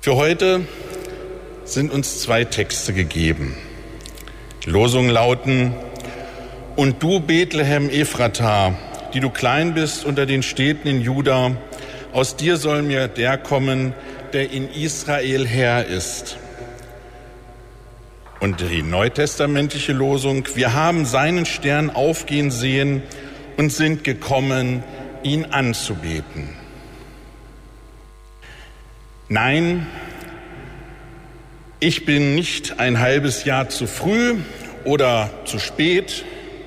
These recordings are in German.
Für heute sind uns 2 Texte gegeben. Die Losungen lauten: Und du, Bethlehem Ephrata, die du klein bist unter den Städten in Juda, aus dir soll mir der kommen, der in Israel Herr ist. Und die neutestamentliche Losung: Wir haben seinen Stern aufgehen sehen und sind gekommen, ihn anzubeten. Nein, ich bin nicht ein halbes Jahr zu früh oder zu spät.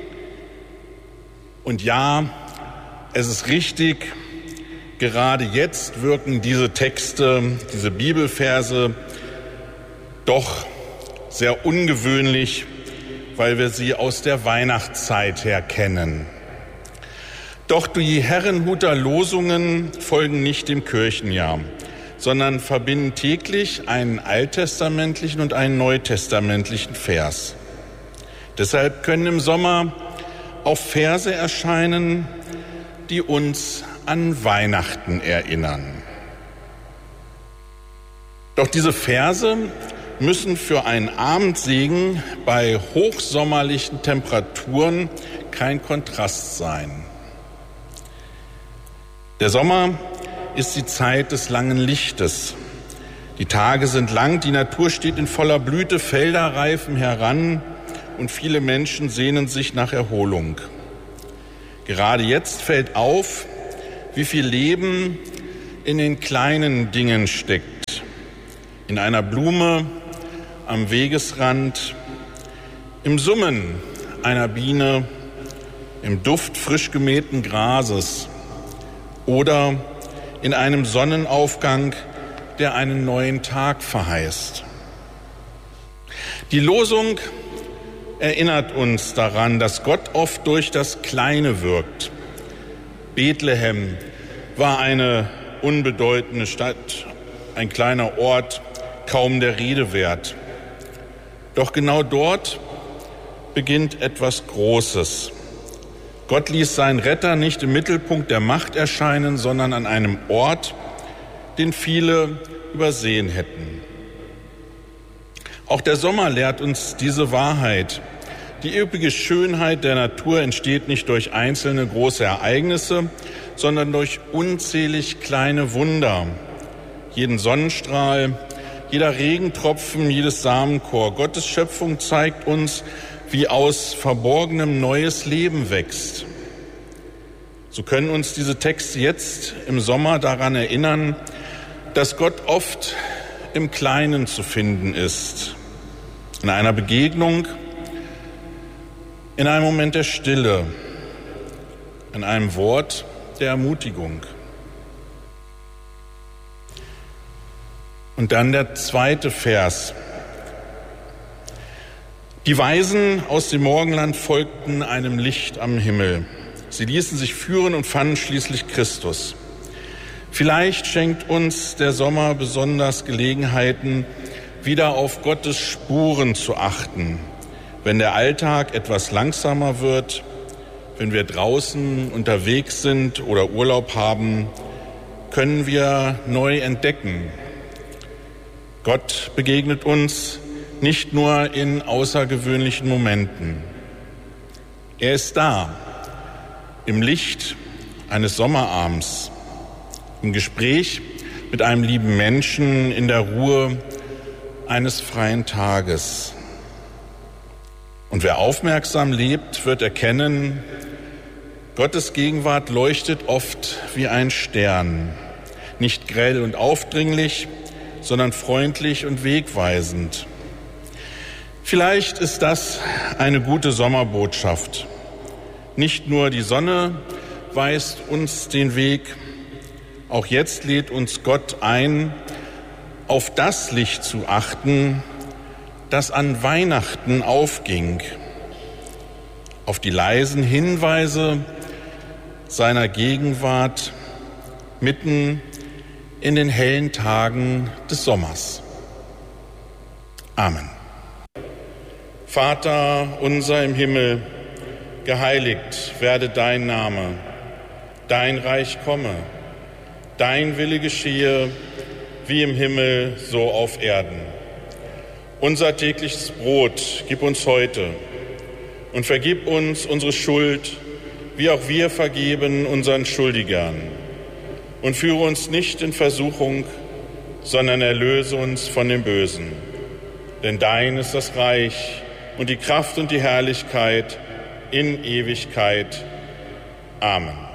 Und ja, es ist richtig, gerade jetzt wirken diese Texte, diese Bibelverse doch sehr ungewöhnlich, weil wir sie aus der Weihnachtszeit her kennen. Doch die Herrnhuter Losungen folgen nicht dem Kirchenjahr, sondern verbinden täglich einen alttestamentlichen und einen neutestamentlichen Vers. Deshalb können im Sommer auch Verse erscheinen, die uns an Weihnachten erinnern. Doch diese Verse müssen für einen Abendsegen bei hochsommerlichen Temperaturen kein Kontrast sein. Der Sommer ist die Zeit des langen Lichtes. Die Tage sind lang, die Natur steht in voller Blüte, Felder reifen heran und viele Menschen sehnen sich nach Erholung. Gerade jetzt fällt auf, wie viel Leben in den kleinen Dingen steckt. In einer Blume, am Wegesrand, im Summen einer Biene, im Duft frisch gemähten Grases oder in einem Sonnenaufgang, der einen neuen Tag verheißt. Die Losung erinnert uns daran, dass Gott oft durch das Kleine wirkt. Bethlehem war eine unbedeutende Stadt, ein kleiner Ort, kaum der Rede wert. Doch genau dort beginnt etwas Großes. Gott ließ seinen Retter nicht im Mittelpunkt der Macht erscheinen, sondern an einem Ort, den viele übersehen hätten. Auch der Sommer lehrt uns diese Wahrheit. Die üppige Schönheit der Natur entsteht nicht durch einzelne große Ereignisse, sondern durch unzählig kleine Wunder. Jeden Sonnenstrahl, jeder Regentropfen, jedes Samenkorn. Gottes Schöpfung zeigt uns, wie aus Verborgenem neues Leben wächst. So können uns diese Texte jetzt im Sommer daran erinnern, dass Gott oft im Kleinen zu finden ist. In einer Begegnung, in einem Moment der Stille, in einem Wort der Ermutigung. Und dann der 2. Vers. Die Weisen aus dem Morgenland folgten einem Licht am Himmel. Sie ließen sich führen und fanden schließlich Christus. Vielleicht schenkt uns der Sommer besonders Gelegenheiten, wieder auf Gottes Spuren zu achten. Wenn der Alltag etwas langsamer wird, wenn wir draußen unterwegs sind oder Urlaub haben, können wir neu entdecken. Gott begegnet uns nicht nur in außergewöhnlichen Momenten. Er ist da, im Licht eines Sommerabends, im Gespräch mit einem lieben Menschen, in der Ruhe eines freien Tages. Und wer aufmerksam lebt, wird erkennen, Gottes Gegenwart leuchtet oft wie ein Stern, nicht grell und aufdringlich, sondern freundlich und wegweisend. Vielleicht ist das eine gute Sommerbotschaft. Nicht nur die Sonne weist uns den Weg, auch jetzt lädt uns Gott ein, auf das Licht zu achten, das an Weihnachten aufging, auf die leisen Hinweise seiner Gegenwart mitten in den hellen Tagen des Sommers. Amen. Vater unser im Himmel, geheiligt werde dein Name, dein Reich komme, dein Wille geschehe, wie im Himmel, so auf Erden. Unser tägliches Brot gib uns heute und vergib uns unsere Schuld, wie auch wir vergeben unseren Schuldigern. Und führe uns nicht in Versuchung, sondern erlöse uns von dem Bösen. Denn dein ist das Reich und die Kraft und die Herrlichkeit in Ewigkeit. Amen.